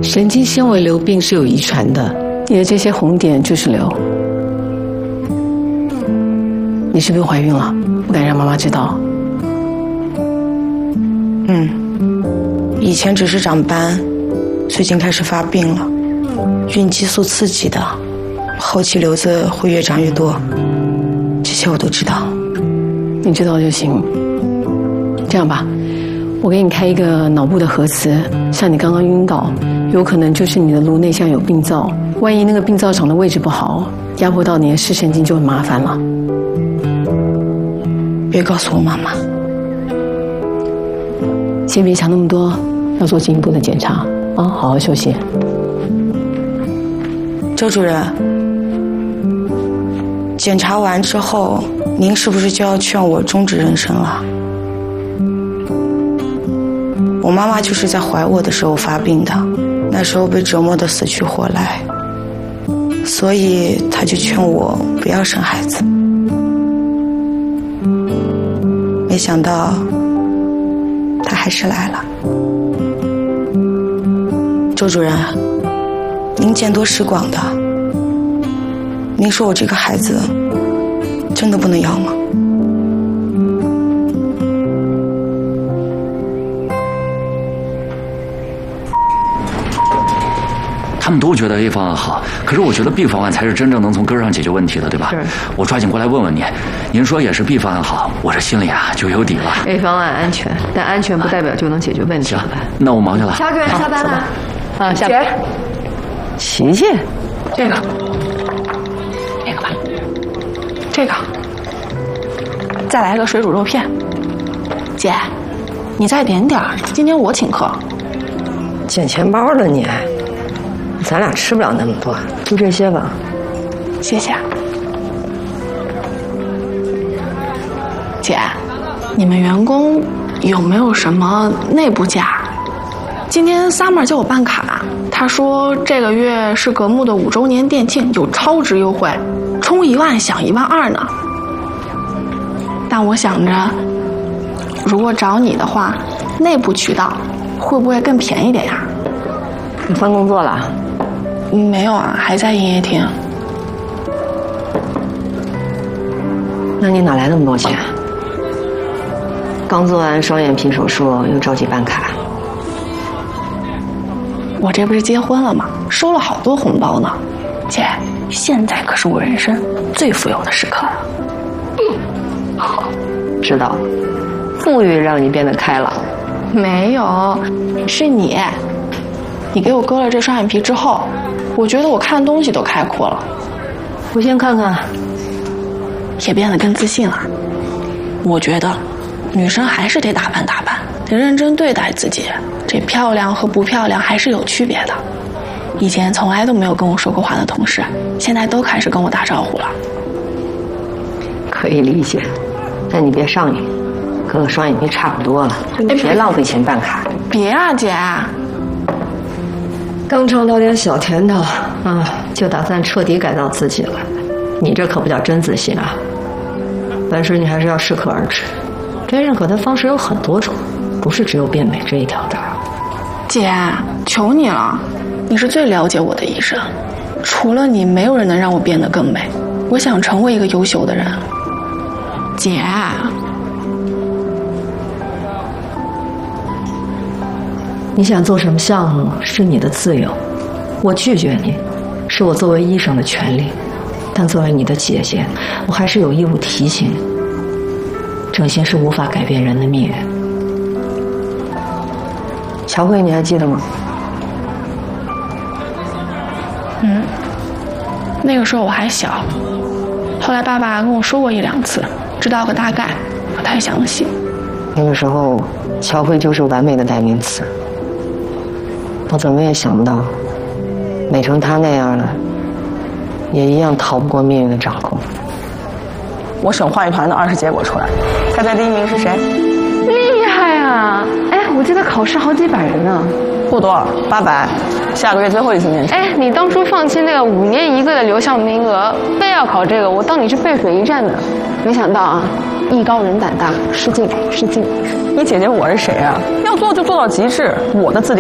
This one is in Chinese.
神经纤维瘤病是有遗传的，你的这些红点就是瘤。你是不是怀孕了？不敢让妈妈知道。 以前只是长斑，最近开始发病了，孕激素刺激的，后期瘤子会越长越多，这些我都知道。 你知道就行。这样吧，我给你开一个脑部的核磁，像你刚刚晕倒，有可能就是你的颅内像有病灶，万一那个病灶长的位置不好，压迫到你的视神经就很麻烦了。 别告诉我妈妈。 先别想那么多，要做进一步的检查啊，好好休息。 周主任，检查完之后，您是不是就要劝我终止妊娠了？我妈妈就是在怀我的时候发病的，那时候被折磨得死去活来，所以她就劝我不要生孩子。没想到她还是来了。周主任，您见多识广的，您说我这个孩子真的不能要吗？ 他们都觉得 A 方案好，可是我觉得 B 方案才是真正能从根上解决问题的，对吧？ 是。 我抓紧过来问问你，您说也是 B 方案好，我这心里啊就有底了。 A 方案安全，但安全不代表就能解决问题。 行，那我忙去了。 乔主任下班了。啊，下班。 琪琪，这个吧，这个，再来个水煮肉片。姐，你再点点儿，今天我请客。 捡钱包了你，咱俩吃不了那么多，就这些吧。 谢谢。姐，你们员工有没有什么内部价？今天 Summer 叫我办卡，他说这个月是格木的5周年店庆，有超值优惠，充1万享12000呢。但我想着，如果找你的话，内部渠道会不会更便宜点呀？ 你换工作了？ 没有啊，还在营业厅。 那你哪来那么多钱？刚做完双眼皮手术，又着急办卡。 我这不是结婚了吗？收了好多红包呢。姐，现在可是我人生最富有的时刻了。 好，知道了。富裕让你变得开朗。 没有，是你。你给我割了这双眼皮之后，我觉得我看东西都开阔了。 我先看看。 也变得更自信了。我觉得，女生还是得打扮打扮，得认真对待自己。这漂亮和不漂亮还是有区别的。以前从来都没有跟我说过话的同事，现在都开始跟我打招呼了。 可以理解，但你别上瘾，割个双眼皮差不多了，别浪费钱办卡。 别啊，姐。 刚尝到点小甜头啊，就打算彻底改造自己了。你这可不叫真自信啊！凡事你还是要适可而止。被认可的方式有很多种，不是只有变美这一条道。 姐，求你了，你是最了解我的医生，除了你，没有人能让我变得更美。我想成为一个优秀的人。姐， 你想做什么项目是你的自由，我拒绝你，是我作为医生的权利。但作为你的姐姐，我还是有义务提醒你，整形是无法改变人的命运。乔慧，你还记得吗？ 那个时候我还小，后来爸爸跟我说过1、2次，知道个大概，不太详细。 那个时候，乔慧就是完美的代名词。我怎么也想不到，美成她那样的，也一样逃不过命运的掌控。 我省话语团的20结果出来，猜猜第1名是谁？ 厉害啊！哎，我记得考试好几百人呢。 不多，800。下个月最后一次面试。 哎，你当初放弃那个5年1个的留校名额，非要考这个，我当你是背水一战的。没想到啊，艺高人胆大，失敬失敬。 你姐姐我是谁啊？要做就做到极致，我的自己。